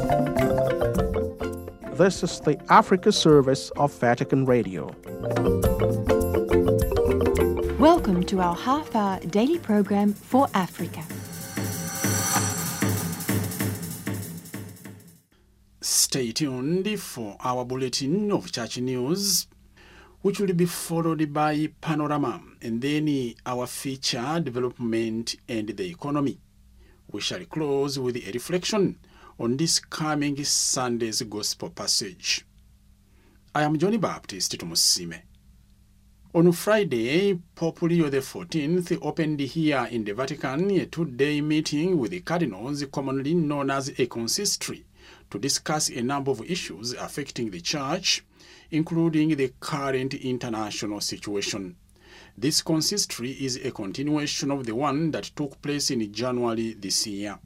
This is the Africa service of Vatican Radio. Welcome to our half-hour daily program for Africa. Stay tuned for our bulletin of church news, which will be followed by Panorama, and then our feature, Development and the Economy. We shall close with a reflection on this coming Sunday's Gospel passage. I am Johnny Baptist Tumusime. On Friday, Pope Leo XIV opened here in the Vatican a two-day meeting with the cardinals, commonly known as a consistory, to discuss a number of issues affecting the Church, including the current international situation. This consistory is a continuation of the one that took place in January this year.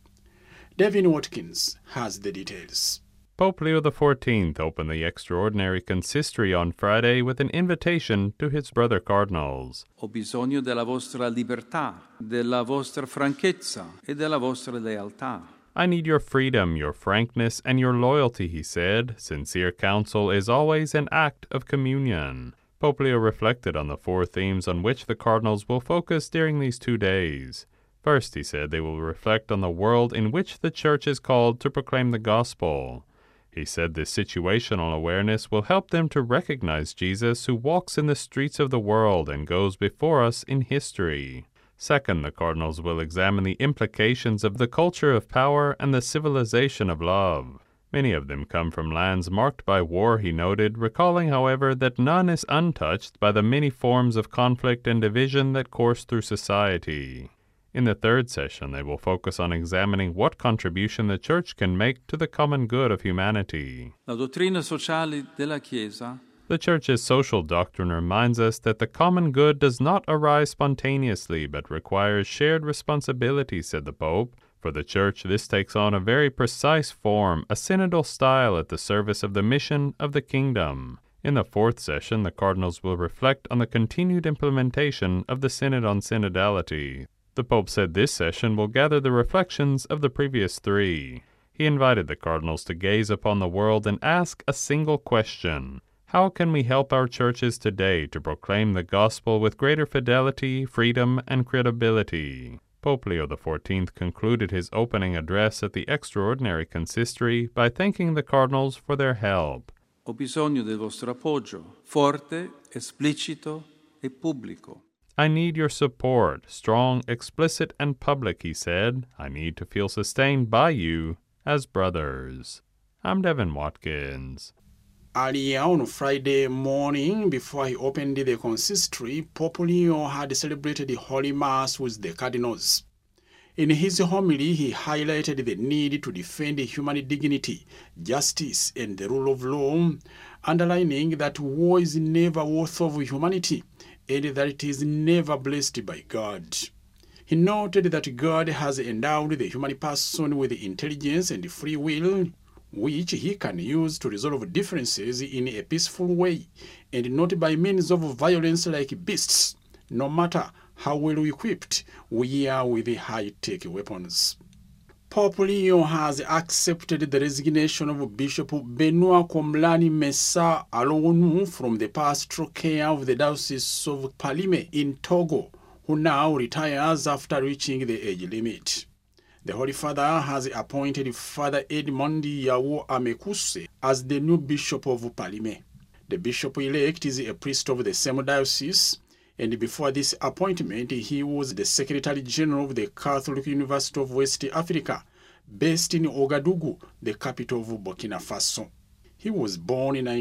Devin Watkins has the details. Pope Leo XIV opened the extraordinary consistory on Friday with an invitation to his brother cardinals. Ho bisogno della vostra libertà, della vostra franchezza e della vostra lealtà. I need your freedom, your frankness, and your loyalty, he said. Sincere counsel is always an act of communion. Pope Leo reflected on the four themes on which the cardinals will focus during these 2 days. First, he said, they will reflect on the world in which the Church is called to proclaim the gospel. He said this situational awareness will help them to recognize Jesus, who walks in the streets of the world and goes before us in history. Second, the cardinals will examine the implications of the culture of power and the civilization of love. Many of them come from lands marked by war, he noted, recalling, however, that none is untouched by the many forms of conflict and division that course through society. In the third session, they will focus on examining what contribution the Church can make to the common good of humanity. La dottrina sociale della Chiesa. The Church's social doctrine reminds us that the common good does not arise spontaneously, but requires shared responsibility, said the Pope. For the Church, this takes on a very precise form, a synodal style at the service of the mission of the kingdom. In the fourth session, the cardinals will reflect on the continued implementation of the Synod on Synodality. The Pope said this session will gather the reflections of the previous 3. He invited the cardinals to gaze upon the world and ask a single question. How can we help our churches today to proclaim the gospel with greater fidelity, freedom, and credibility? Pope Leo XIV concluded his opening address at the extraordinary consistory by thanking the cardinals for their help. Ho bisogno del vostro appoggio, forte, esplicito e pubblico. I need your support, strong, explicit, and public, he said. I need to feel sustained by you as brothers. I'm Devin Watkins. Earlier on Friday morning, before he opened the consistory, Pope Leo had celebrated the Holy Mass with the cardinals. In his homily, he highlighted the need to defend human dignity, justice, and the rule of law, underlining that war is never worthy of humanity, and that it is never blessed by God. He noted that God has endowed the human person with intelligence and free will, which he can use to resolve differences in a peaceful way, and not by means of violence like beasts, no matter how well equipped we are with high-tech weapons. Pope Leo has accepted the resignation of Bishop Benoit Komlani Mesa Alonu from the pastoral care of the Diocese of Palime in Togo, who now retires after reaching the age limit. The Holy Father has appointed Father Edmond Yawo Amekuse as the new Bishop of Palime. The bishop-elect is a priest of the same diocese, and before this appointment, he was the Secretary General of the Catholic University of West Africa, based in Ouagadougou, the capital of Burkina Faso. He was born in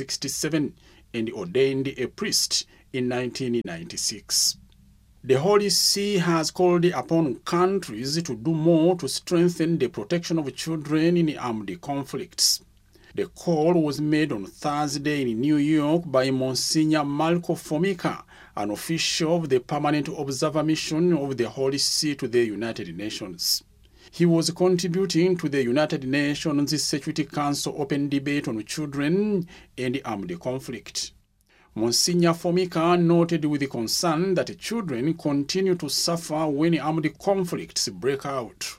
1967 and ordained a priest in 1996. The Holy See has called upon countries to do more to strengthen the protection of children in armed conflicts. The call was made on Thursday in New York by Monsignor Marco Formica, an official of the Permanent Observer Mission of the Holy See to the United Nations. He was contributing to the United Nations Security Council open debate on children and armed conflict. Monsignor Formica noted with concern that children continue to suffer when armed conflicts break out.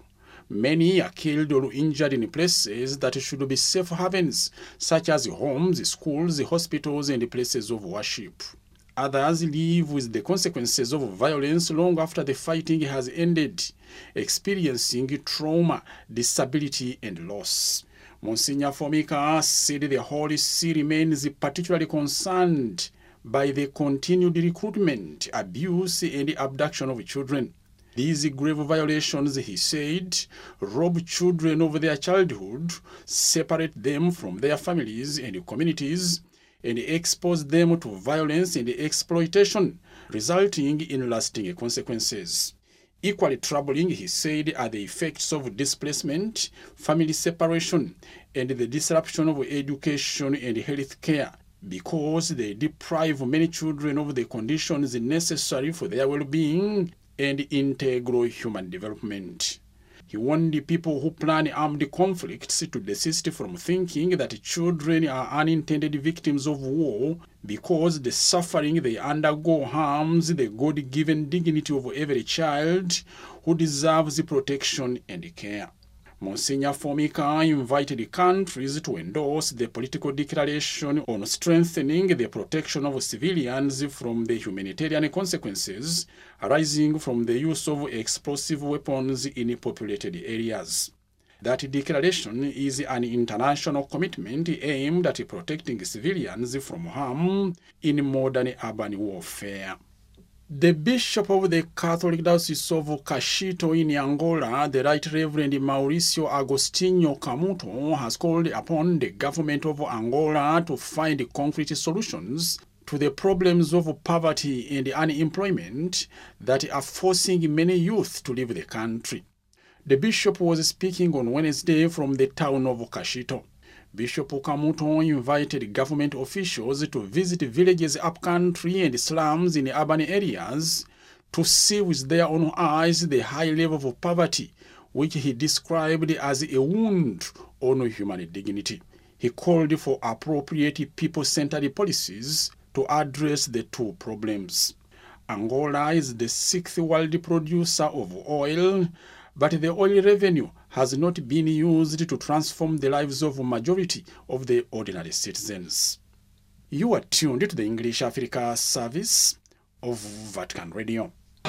Many are killed or injured in places that should be safe havens, such as homes, schools, hospitals, and places of worship. Others live with the consequences of violence long after the fighting has ended, experiencing trauma, disability, and loss. Monsignor Formica said the Holy See remains particularly concerned by the continued recruitment, abuse, and abduction of children. These grave violations, he said, rob children of their childhood, separate them from their families and communities, and expose them to violence and exploitation, resulting in lasting consequences. Equally troubling, he said, are the effects of displacement, family separation, and the disruption of education and health care, because they deprive many children of the conditions necessary for their well-being and integral human development. He warned the people who plan armed conflicts to desist from thinking that children are unintended victims of war, because the suffering they undergo harms the God-given dignity of every child who deserves protection and care. Monsignor Formica invited countries to endorse the political declaration on strengthening the protection of civilians from the humanitarian consequences arising from the use of explosive weapons in populated areas. That declaration is an international commitment aimed at protecting civilians from harm in modern urban warfare. The Bishop of the Catholic Diocese of Cachito in Angola, the Right Reverend Mauricio Agostinho Camuto, has called upon the government of Angola to find concrete solutions to the problems of poverty and unemployment that are forcing many youth to leave the country. The bishop was speaking on Wednesday from the town of Cachito. Bishop Camuto invited government officials to visit villages upcountry and slums in urban areas to see with their own eyes the high level of poverty, which he described as a wound on human dignity. He called for appropriate people-centered policies to address the two problems. Angola is the 6th world producer of oil, but the oil revenue has not been used to transform the lives of a majority of the ordinary citizens. You are tuned to the English Africa service of Vatican Radio.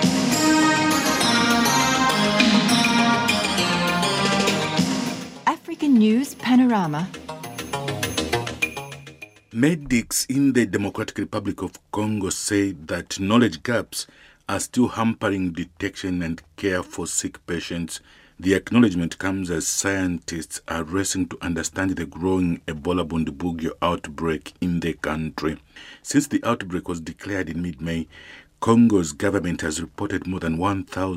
African News Panorama. Medics in the Democratic Republic of Congo say that knowledge gaps are still hampering detection and care for sick patients. The acknowledgement comes as scientists are racing to understand the growing Ebola Bundibugyo outbreak in the country. Since the outbreak was declared in mid-May, Congo's government has reported more than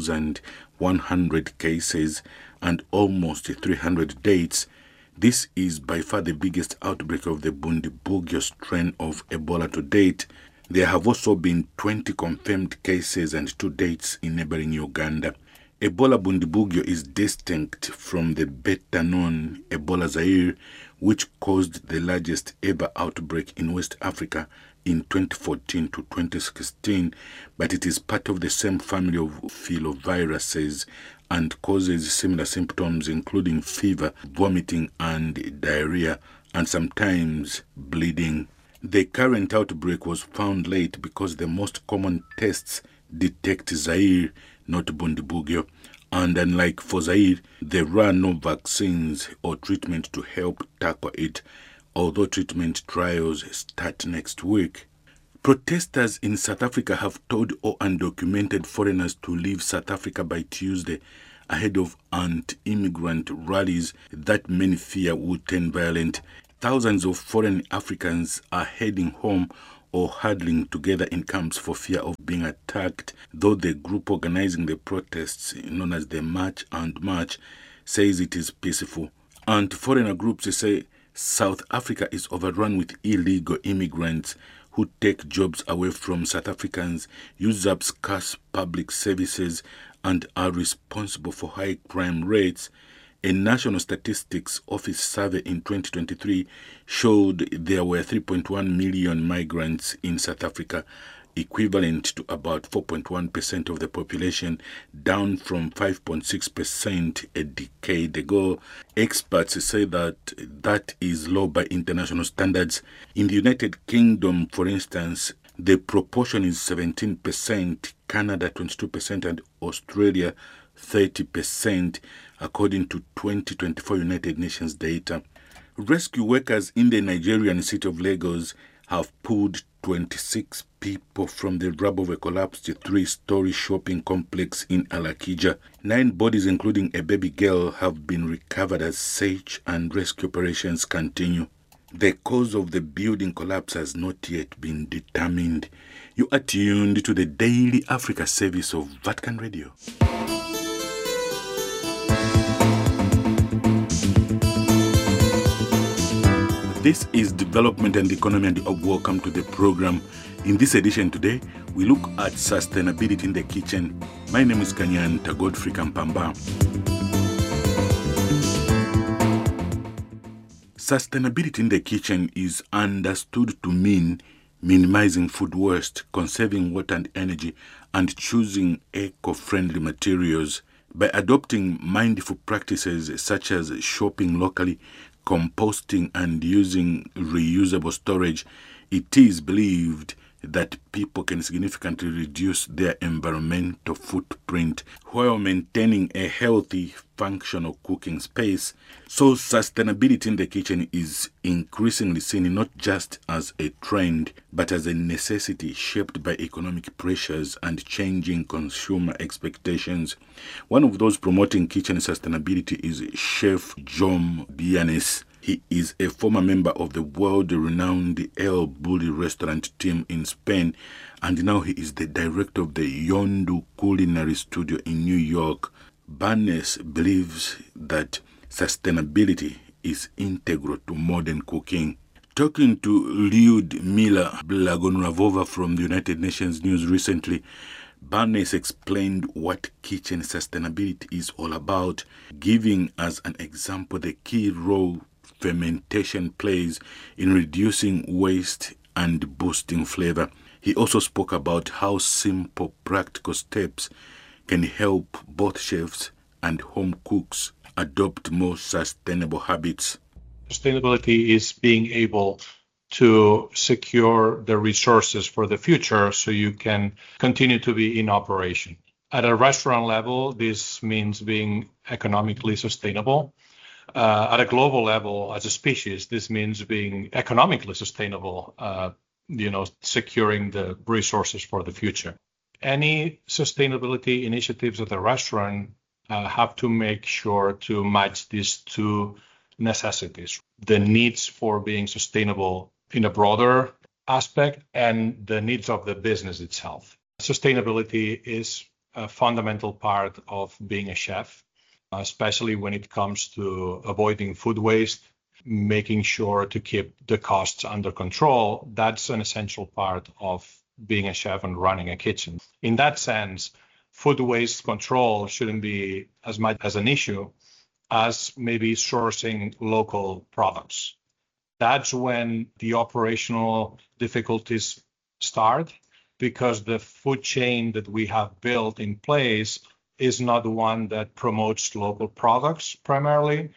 1,100 cases and almost 300 deaths. This is by far the biggest outbreak of the Bundibugyo strain of Ebola to date. There have also been 20 confirmed cases and 2 deaths in neighboring Uganda. Ebola Bundibugyo is distinct from the better-known Ebola Zaire, which caused the largest ever outbreak in West Africa in 2014 to 2016, but it is part of the same family of filoviruses and causes similar symptoms including fever, vomiting and diarrhea, and sometimes bleeding. The current outbreak was found late because the most common tests detect Zaire, not Bundibugyo, and unlike for Zaire, there are no vaccines or treatment to help tackle it, although treatment trials start next week. Protesters in South Africa have told all undocumented foreigners to leave South Africa by Tuesday ahead of anti-immigrant rallies that many fear will turn violent. Thousands of foreign Africans are heading home or huddling together in camps for fear of being attacked, though the group organizing the protests, known as the March and March, says it is peaceful. Anti-foreigner groups say South Africa is overrun with illegal immigrants who take jobs away from South Africans, use up scarce public services, and are responsible for high crime rates. A National Statistics Office survey in 2023 showed there were 3.1 million migrants in South Africa, equivalent to about 4.1% of the population, down from 5.6% a decade ago. Experts say that is low by international standards. In the United Kingdom, for instance, the proportion is 17%, Canada 22%, and Australia 30%, according to 2024 United Nations data. Rescue workers in the Nigerian city of Lagos have pulled 26 people from the rubble of a collapsed 3-story shopping complex in Alakija. 9 bodies, including a baby girl, have been recovered as search and rescue operations continue. The cause of the building collapse has not yet been determined. You are tuned to the Daily Africa service of Vatican Radio. This is Development and Economy, and welcome to the program. In this edition today, we look at sustainability in the kitchen. My name is Kanyanta Godfrey Kampamba. Sustainability in the kitchen is understood to mean minimizing food waste, conserving water and energy, and choosing eco-friendly materials. By adopting mindful practices such as shopping locally, composting, and using reusable storage, it is believed that people can significantly reduce their environmental footprint while maintaining a healthy, functional cooking space. So sustainability in the kitchen is increasingly seen not just as a trend, but as a necessity shaped by economic pressures and changing consumer expectations. One of those promoting kitchen sustainability is Chef Jaume Bianes. He is a former member of the world-renowned El Bulli restaurant team in Spain, and now he is the director of the Yondu Culinary Studio in New York. Bianes believes that sustainability is integral to modern cooking. Talking to Lyudmila Blagonoravova from the United Nations News recently, Bianes explained what kitchen sustainability is all about, giving as an example the key role fermentation plays in reducing waste and boosting flavor. He also spoke about how simple, practical steps can help both chefs and home cooks adopt more sustainable habits. Sustainability is being able to secure the resources for the future so you can continue to be in operation. At a restaurant level, this means being economically sustainable. At a global level, as a species, this means being economically sustainable, securing the resources for the future. Any sustainability initiatives at the restaurant have to make sure to match these two necessities: the needs for being sustainable in a broader aspect and the needs of the business itself. Sustainability is a fundamental part of being a chef, especially when it comes to avoiding food waste, making sure to keep the costs under control. That's an essential part of being a chef and running a kitchen. In that sense, food waste control shouldn't be as much as an issue as maybe sourcing local products. That's when the operational difficulties start, because the food chain that we have built in place is not the one that promotes local products primarily.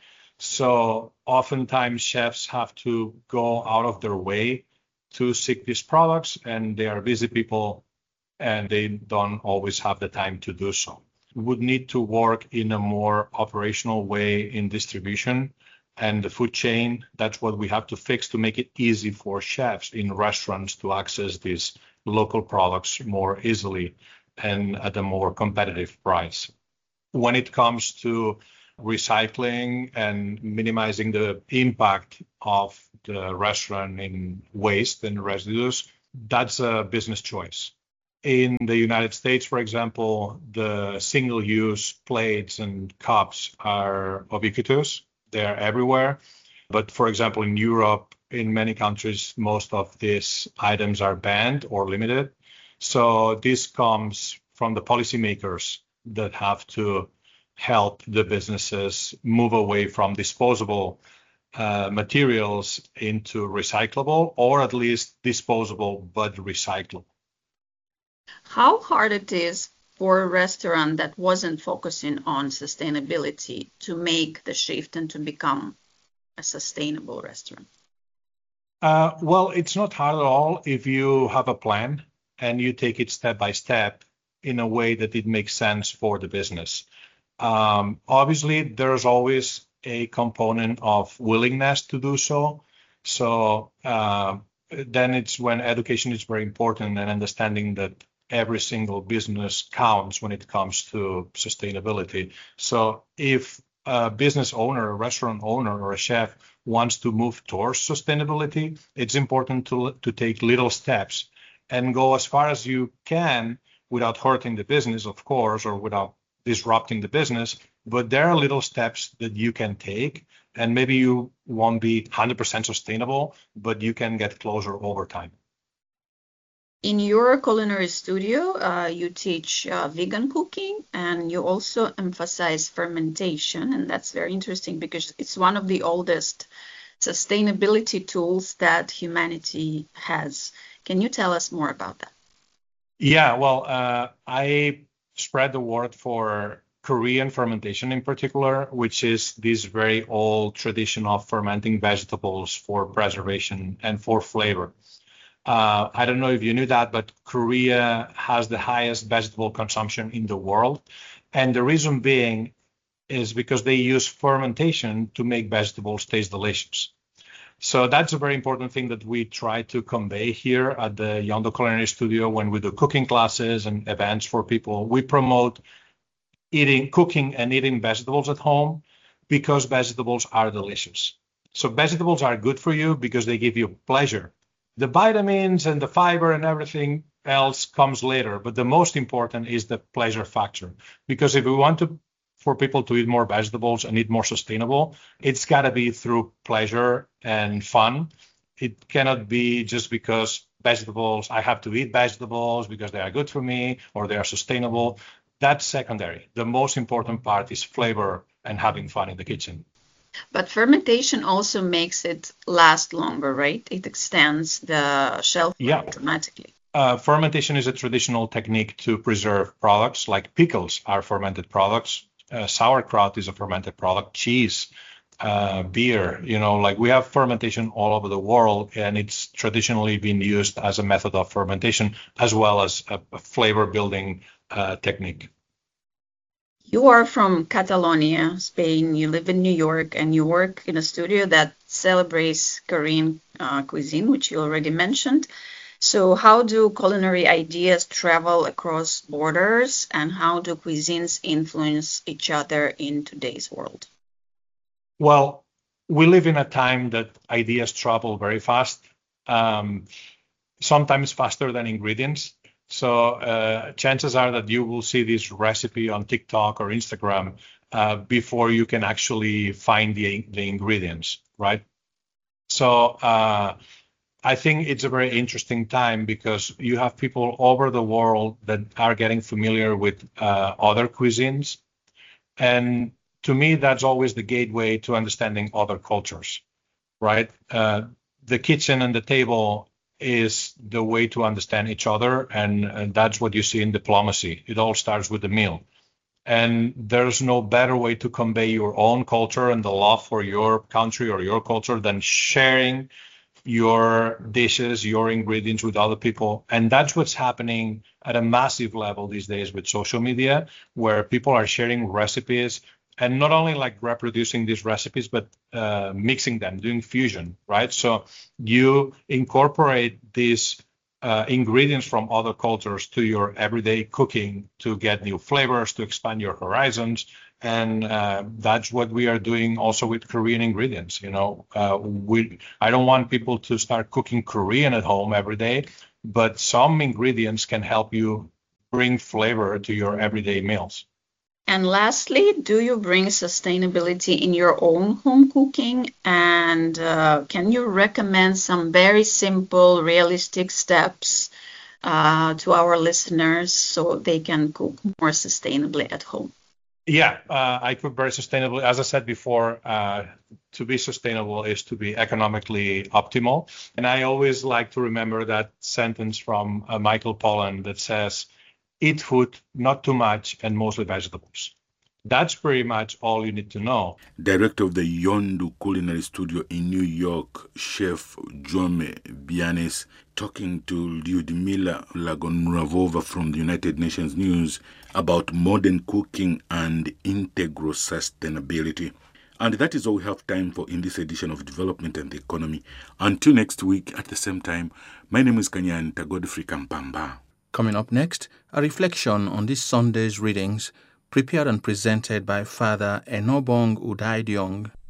So oftentimes chefs have to go out of their way to seek these products, and they are busy people and they don't always have the time to do so. We would need to work in a more operational way in distribution and the food chain. That's what we have to fix to make it easy for chefs in restaurants to access these local products more easily and at a more competitive price. When it comes to recycling and minimizing the impact of the restaurant in waste and residues, that's a business choice. In the United States, for example, the single-use plates and cups are ubiquitous. They're everywhere. But for example, in Europe, in many countries, most of these items are banned or limited. So this comes from the policymakers that have to help the businesses move away from disposable materials into recyclable, or at least disposable but recyclable. How hard it is for a restaurant that wasn't focusing on sustainability to make the shift and to become a sustainable restaurant? Well, it's not hard at all if you have a plan and you take it step by step in a way that it makes sense for the business. Obviously, there's always a component of willingness to do so. So then it's when education is very important and understanding that every single business counts when it comes to sustainability. So if a business owner, a restaurant owner, or a chef wants to move towards sustainability, it's important to take little steps and go as far as you can without hurting the business, of course, or without disrupting the business. But there are little steps that you can take, and maybe you won't be 100% sustainable, but you can get closer over time. In your culinary studio, you teach vegan cooking, and you also emphasize fermentation, and that's very interesting because it's one of the oldest sustainability tools that humanity has. Can you tell us more about that? Yeah, well, I spread the word for Korean fermentation in particular, which is this very old tradition of fermenting vegetables for preservation and for flavor. I don't know if you knew that, but Korea has the highest vegetable consumption in the world. And the reason being is because they use fermentation to make vegetables taste delicious. So that's a very important thing that we try to convey here at the Yondo Culinary Studio when we do cooking classes and events for people. We promote cooking and eating vegetables at home because vegetables are delicious. So vegetables are good for you because they give you pleasure. The vitamins and the fiber and everything else comes later, but the most important is the pleasure factor. Because if we want for people to eat more vegetables and eat more sustainable, it's got to be through pleasure and fun. It cannot be just because vegetables, I have to eat vegetables because they are good for me or they are sustainable. That's secondary. The most important part is flavor and having fun in the kitchen. But fermentation also makes it last longer, right? It extends the shelf life dramatically. Fermentation is a traditional technique to preserve products, like pickles are fermented products. Sauerkraut is a fermented product, cheese, beer, like we have fermentation all over the world, and it's traditionally been used as a method of fermentation as well as a flavor building technique. You are from Catalonia, Spain. You live in New York, and you work in a studio that celebrates Korean cuisine, which you already mentioned. So how do culinary ideas travel across borders, and how do cuisines influence each other in today's world? Well, we live in a time that ideas travel very fast, sometimes faster than ingredients. So chances are that you will see this recipe on TikTok or Instagram before you can actually find the ingredients, right? So I think it's a very interesting time because you have people over the world that are getting familiar with other cuisines. And to me, that's always the gateway to understanding other cultures, right? The kitchen and the table is the way to understand each other. And that's what you see in diplomacy. It all starts with the meal. And there's no better way to convey your own culture and the love for your country or your culture than sharing your dishes, your ingredients with other people. And that's what's happening at a massive level these days with social media, where people are sharing recipes and not only like reproducing these recipes, but mixing them, doing fusion, right? So you incorporate these ingredients from other cultures to your everyday cooking to get new flavors, to expand your horizons. And that's what we are doing also with Korean ingredients. I don't want people to start cooking Korean at home every day, but some ingredients can help you bring flavor to your everyday meals. And lastly, do you bring sustainability in your own home cooking? And can you recommend some very simple, realistic steps to our listeners so they can cook more sustainably at home? Yeah, I cook very sustainably. As I said before, to be sustainable is to be economically optimal. And I always like to remember that sentence from Michael Pollan that says, eat food, not too much, and mostly vegetables. That's pretty much all you need to know. Director of the Yondu Culinary Studio in New York, Chef Jome Bianes, talking to Lyudmila Lagonravova from the United Nations News about modern cooking and integral sustainability. And that is all we have time for in this edition of Development and the Economy. Until next week at the same time, my name is Kanyanta Godfrey Kampamba. Coming up next, a reflection on this Sunday's readings, prepared and presented by Father Enobong Udaidiong.